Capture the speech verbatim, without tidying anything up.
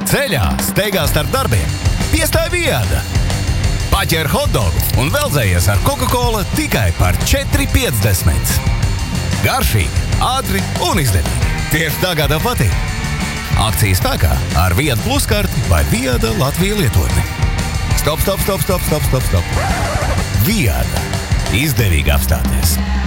Ceļā, steigā starp darbiem, piestāj vieda. Paķer hotdogu un veldzējies ar Coca-Cola tikai par četri piecdesmit. Garšīgi, ātri un izdevīgi. Tieši tā, kā tev patīk. Akcijas spēkā ar Vieda Plus karti vai Vieda Latvija lietotni. Stop, stop, stop, stop, stop, stop, stop. Vieda. Izdevīgi apstāties.